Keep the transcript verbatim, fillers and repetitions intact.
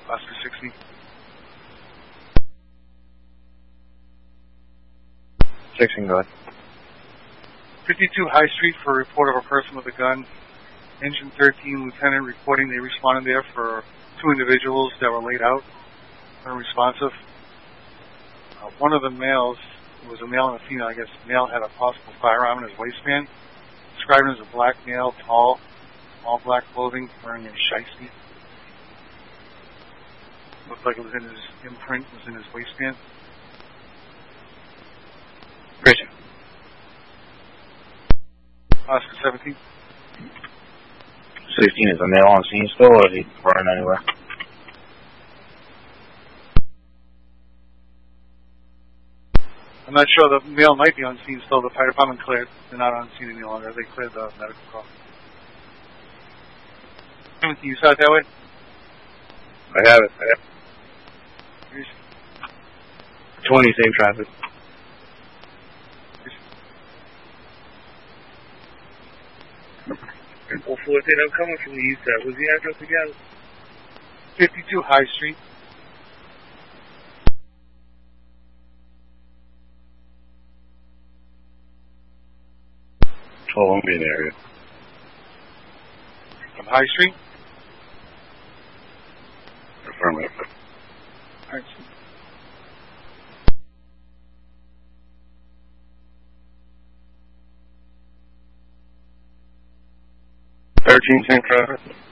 Oscar sixty. sixteen, go ahead. fifty-two High Street for a report of a person with a gun. Engine thirteen, Lieutenant reporting they responded there for two individuals that were laid out, unresponsive. Uh, one of the males, it was a male and a female, I guess the male had a possible firearm in his waistband. Described him as a black male, tall, all black clothing, wearing a shiesty. Looked like it was in his imprint, was in his waistband. Christian. Oscar seventeen. sixteen, is the male on scene still, or is he running anywhere? I'm not sure. The male might be on scene still. The fire department cleared. They're not on scene any longer. They cleared the medical call. seventeen, you saw it that way? I have it. I have it. twenty, same traffic. Well, fourteen, I'm coming from the east side. What's the address again? fifty-two High Street. twelve won't be in the area. From High Street? Affirmative. All right. thirteen, same traffic.